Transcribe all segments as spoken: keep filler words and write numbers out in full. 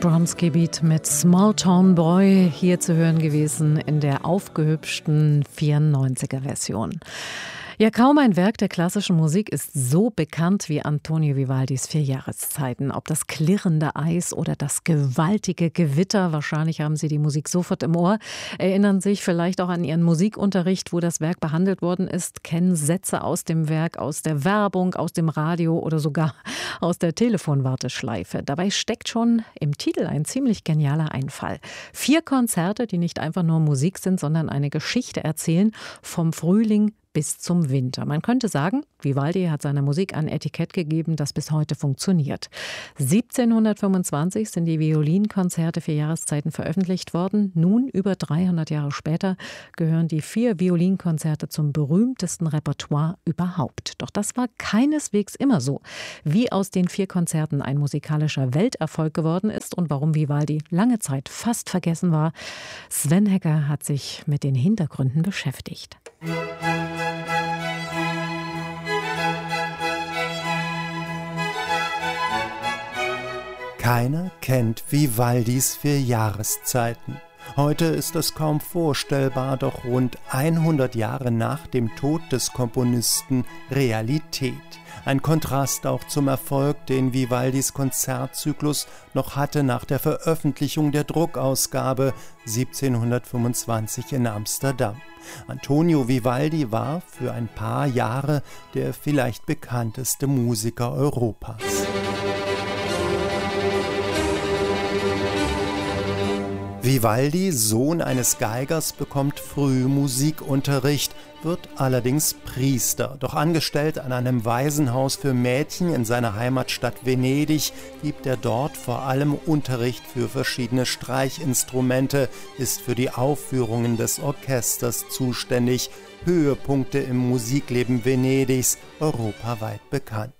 Bronski-Beat mit Small Town Boy hier zu hören gewesen in der aufgehübschten vierundneunziger-Version. Ja, kaum ein Werk der klassischen Musik ist so bekannt wie Antonio Vivaldis Vier Jahreszeiten. Ob das klirrende Eis oder das gewaltige Gewitter, wahrscheinlich haben Sie die Musik sofort im Ohr, erinnern sich vielleicht auch an Ihren Musikunterricht, wo das Werk behandelt worden ist, kennen Sätze aus dem Werk, aus der Werbung, aus dem Radio oder sogar aus der Telefonwarteschleife. Dabei steckt schon im Titel ein ziemlich genialer Einfall. Vier Konzerte, die nicht einfach nur Musik sind, sondern eine Geschichte erzählen, vom Frühling bis zum Winter. Man könnte sagen, Vivaldi hat seiner Musik ein Etikett gegeben, das bis heute funktioniert. siebzehnhundertfünfundzwanzig sind die Violinkonzerte für Jahreszeiten veröffentlicht worden. Nun, über dreihundert Jahre später, gehören die vier Violinkonzerte zum berühmtesten Repertoire überhaupt. Doch das war keineswegs immer so. Wie aus den vier Konzerten ein musikalischer Welterfolg geworden ist und warum Vivaldi lange Zeit fast vergessen war, Sven Hecker hat sich mit den Hintergründen beschäftigt. Keiner kennt Vivaldis Vier Jahreszeiten. Heute ist es kaum vorstellbar, doch rund hundert Jahre nach dem Tod des Komponisten Realität. Ein Kontrast auch zum Erfolg, den Vivaldis Konzertzyklus noch hatte nach der Veröffentlichung der Druckausgabe siebzehnhundertfünfundzwanzig in Amsterdam. Antonio Vivaldi war für ein paar Jahre der vielleicht bekannteste Musiker Europas. Vivaldi, Sohn eines Geigers, bekommt früh Musikunterricht, wird allerdings Priester. Doch angestellt an einem Waisenhaus für Mädchen in seiner Heimatstadt Venedig gibt er dort vor allem Unterricht für verschiedene Streichinstrumente, ist für die Aufführungen des Orchesters zuständig. Höhepunkte im Musikleben Venedigs, europaweit bekannt.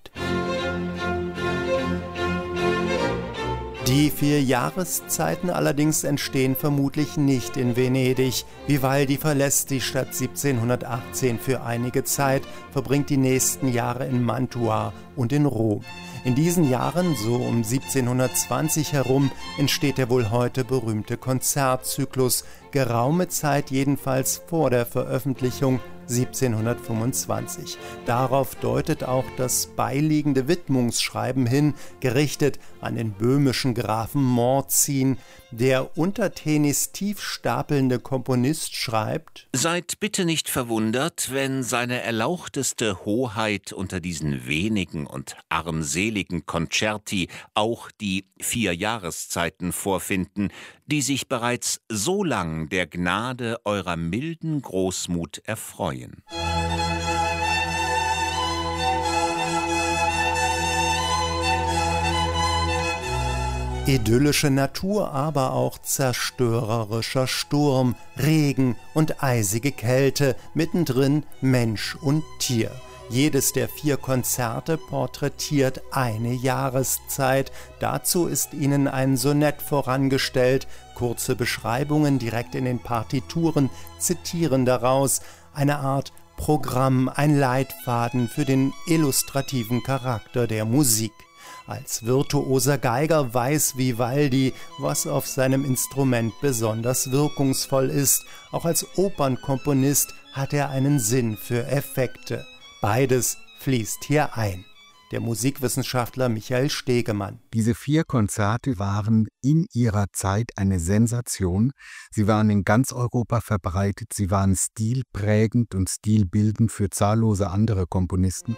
Die vier Jahreszeiten allerdings entstehen vermutlich nicht in Venedig. Vivaldi verlässt die Stadt siebzehnhundertachtzehn für einige Zeit, verbringt die nächsten Jahre in Mantua und in Rom. In diesen Jahren, so um siebzehnhundertzwanzig herum, entsteht der wohl heute berühmte Konzertzyklus, geraume Zeit jedenfalls vor der Veröffentlichung siebzehnhundertfünfundzwanzig. Darauf deutet auch das beiliegende Widmungsschreiben hin, gerichtet an den böhmischen Grafen Morzin. Der untertänig tief stapelnde Komponist schreibt: Seid bitte nicht verwundert, wenn seine erlauchteste Hoheit unter diesen wenigen und armseligen Concerti auch die vier Jahreszeiten vorfinden, die sich bereits so lang der Gnade eurer milden Großmut erfreuen. Idyllische Natur, aber auch zerstörerischer Sturm, Regen und eisige Kälte, mittendrin Mensch und Tier. Jedes der vier Konzerte porträtiert eine Jahreszeit. Dazu ist ihnen ein Sonett vorangestellt. Kurze Beschreibungen direkt in den Partituren zitieren daraus. Eine Art Programm, ein Leitfaden für den illustrativen Charakter der Musik. Als virtuoser Geiger weiß Vivaldi, was auf seinem Instrument besonders wirkungsvoll ist. Auch als Opernkomponist hat er einen Sinn für Effekte. Beides fließt hier ein. Der Musikwissenschaftler Michael Stegemann. Diese vier Konzerte waren in ihrer Zeit eine Sensation. Sie waren in ganz Europa verbreitet. Sie waren stilprägend und stilbildend für zahllose andere Komponisten.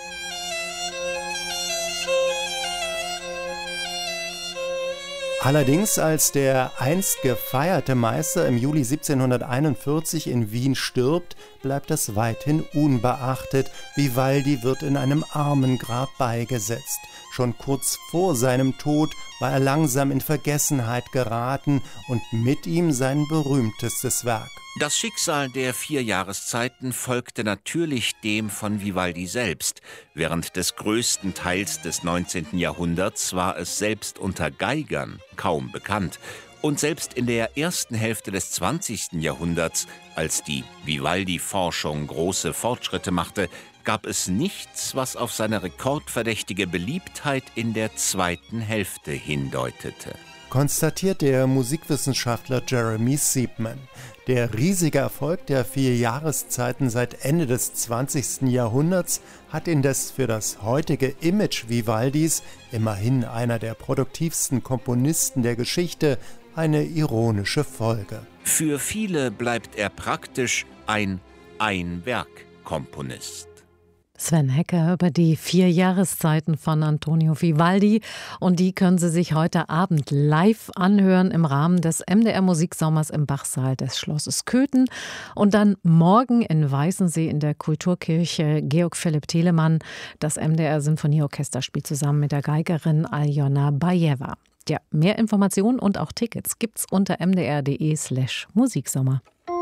Allerdings, als der einst gefeierte Meister im Juli siebzehnhunderteinundvierzig in Wien stirbt, bleibt das weithin unbeachtet. Vivaldi wird in einem Armengrab beigesetzt. Schon kurz vor seinem Tod war er langsam in Vergessenheit geraten und mit ihm sein berühmtestes Werk. Das Schicksal der vier Jahreszeiten folgte natürlich dem von Vivaldi selbst. Während des größten Teils des neunzehnten Jahrhunderts war es selbst unter Geigern kaum bekannt. Und selbst in der ersten Hälfte des zwanzigsten Jahrhunderts, als die Vivaldi-Forschung große Fortschritte machte, gab es nichts, was auf seine rekordverdächtige Beliebtheit in der zweiten Hälfte hindeutete. konstatiert der Musikwissenschaftler Jeremy Siebman. Der riesige Erfolg der vier Jahreszeiten seit Ende des zwanzigsten Jahrhunderts hat indes für das heutige Image Vivaldis, immerhin einer der produktivsten Komponisten der Geschichte, eine ironische Folge. Für viele bleibt er praktisch ein Ein-Werk-Komponist. Sven Hecker über die vier Jahreszeiten von Antonio Vivaldi. Und die können Sie sich heute Abend live anhören im Rahmen des M D R Musiksommers im Bachsaal des Schlosses Köthen. Und dann morgen in Weißensee in der Kulturkirche Georg Philipp Telemann. Das M D R Sinfonieorchester spielt zusammen mit der Geigerin Aljona Bajeva. Ja, mehr Informationen und auch Tickets gibt's unter m d r punkt d e slash Musiksommer.